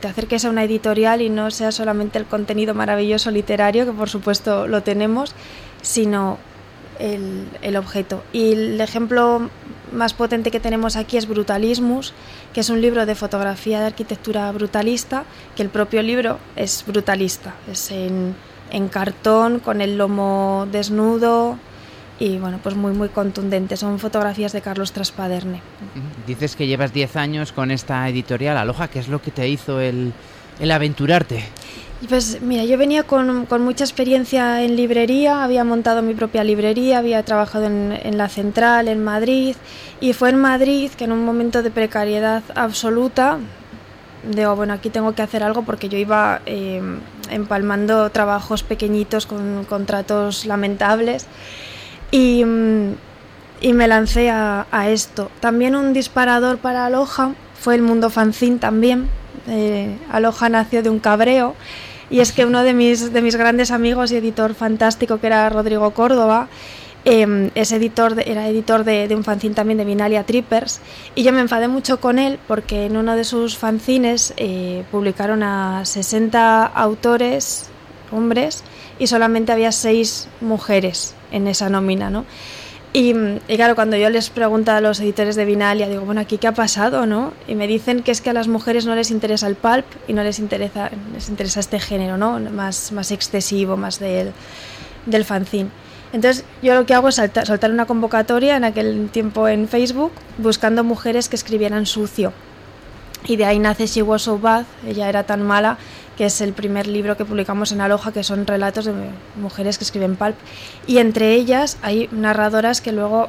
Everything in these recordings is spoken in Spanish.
te acerques a una editorial y no sea solamente el contenido maravilloso literario, que por supuesto lo tenemos, sino el objeto. Y el ejemplo más potente que tenemos aquí es Brutalismus, que es un libro de fotografía de arquitectura brutalista, que el propio libro es brutalista, es en cartón, con el lomo desnudo y bueno, pues muy muy contundente. Son fotografías de Carlos Traspaderne. Dices que llevas 10 años con esta editorial Aloja. ¿Qué es lo que te hizo el aventurarte? Pues mira, yo venía con mucha experiencia en librería, había montado mi propia librería, había trabajado en la Central, en Madrid, y fue en Madrid que en un momento de precariedad absoluta digo, bueno, aquí tengo que hacer algo, porque yo iba empalmando trabajos pequeñitos con contratos lamentables y me lancé a esto. También un disparador para Aloja fue el mundo fanzine también. Aloja nació de un cabreo, y es que uno de mis grandes amigos y editor fantástico, que era Rodrigo Córdoba, era editor de un fanzine también de Vinalia Trippers, y yo me enfadé mucho con él porque en uno de sus fanzines publicaron a 60 autores hombres y solamente había 6 mujeres en esa nómina, ¿no? Y claro, cuando yo les pregunto a los editores de Vinalia, digo, bueno, ¿aquí qué ha pasado, no? Y me dicen que es que a las mujeres no les interesa el pulp y no les interesa este género, ¿no? Más excesivo, más del fanzine. Entonces yo lo que hago es soltar una convocatoria en aquel tiempo en Facebook, buscando mujeres que escribieran sucio. Y de ahí nace She Was So Bad, ella era tan mala, que es el primer libro que publicamos en Aloja, que son relatos de mujeres que escriben pulp. Y entre ellas hay narradoras que luego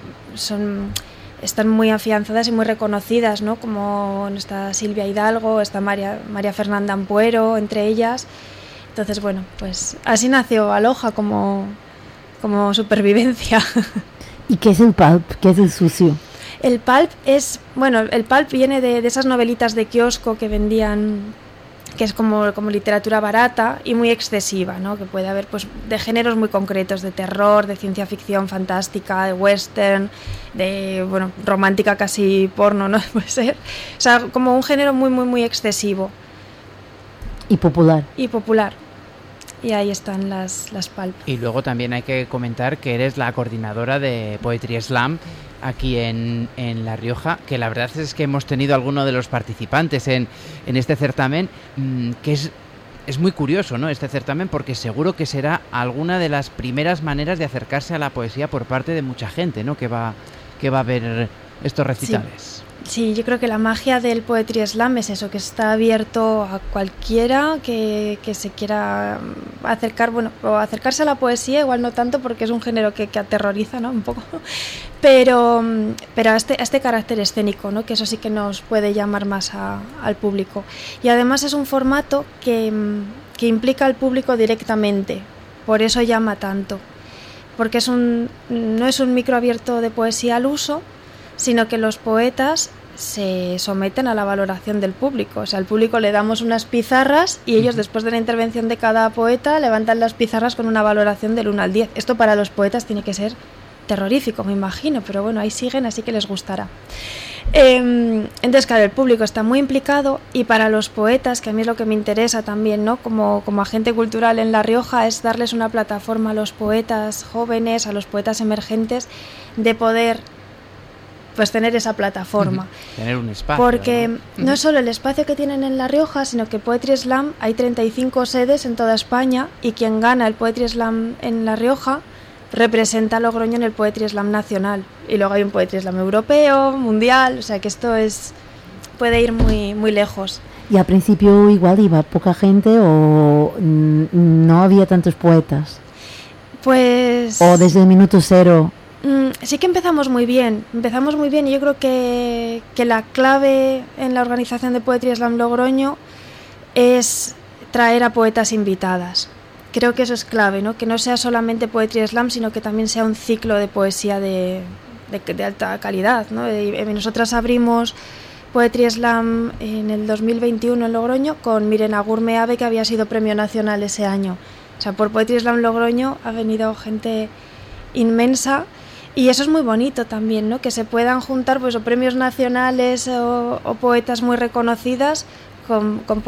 están muy afianzadas y muy reconocidas, ¿no? Como está Silvia Hidalgo, está María Fernanda Ampuero, entre ellas. Entonces, bueno, pues así nació Aloja como supervivencia. ¿Y qué es el pulp? ¿Qué es el sucio? El pulp viene de esas novelitas de kiosco que vendían, que es como literatura barata y muy excesiva, ¿no? Que puede haber pues de géneros muy concretos, de terror, de ciencia ficción fantástica, de western, de romántica casi porno, ¿no? Puede ser. O sea, como un género muy muy muy excesivo. Y popular. Y ahí están las pulp. Y luego también hay que comentar que eres la coordinadora de Poetry Slam aquí en La Rioja, que la verdad es que hemos tenido algunos de los participantes en este certamen, que es muy curioso, ¿no? Este certamen, porque seguro que será alguna de las primeras maneras de acercarse a la poesía por parte de mucha gente, ¿no? Que va a ver estos recitales. Sí, yo creo que la magia del Poetry Slam es eso, que está abierto a cualquiera que se quiera acercar, o acercarse a la poesía, igual no tanto porque es un género que aterroriza, ¿no? Un poco, pero a este carácter escénico, ¿no? Que eso sí que nos puede llamar más al público. Y además es un formato que implica al público directamente, por eso llama tanto, porque no es un micro abierto de poesía al uso, sino que los poetas se someten a la valoración del público. O sea, al público le damos unas pizarras y ellos, después de la intervención de cada poeta, levantan las pizarras con una valoración del 1 al 10. Esto para los poetas tiene que ser terrorífico, me imagino, pero bueno, ahí siguen, así que les gustará. Entonces, claro, el público está muy implicado, y para los poetas, que a mí es lo que me interesa también, ¿no? Como agente cultural en La Rioja, es darles una plataforma a los poetas jóvenes, a los poetas emergentes, de poder pues tener esa plataforma. Tener un espacio. Porque no es solo el espacio que tienen en La Rioja, sino que Poetry Slam hay 35 sedes en toda España, y quien gana el Poetry Slam en La Rioja representa a Logroño en el Poetry Slam nacional. Y luego hay un Poetry Slam europeo, mundial, o sea que esto puede ir muy, muy lejos. Y al principio igual iba poca gente o no había tantos poetas. Pues... O desde el minuto cero... Sí que empezamos muy bien, y yo creo que la clave en la organización de Poetry Slam Logroño es traer a poetas invitadas. Creo que eso es clave, ¿no? Que no sea solamente Poetry Slam, sino que también sea un ciclo de poesía de alta calidad, ¿no? Y nosotras abrimos Poetry Slam en el 2021 en Logroño con Miren Agurmeave, que había sido premio nacional ese año. O sea, por Poetry Slam Logroño ha venido gente inmensa. Y eso es muy bonito también, ¿no? Que se puedan juntar pues o premios nacionales o poetas muy reconocidas con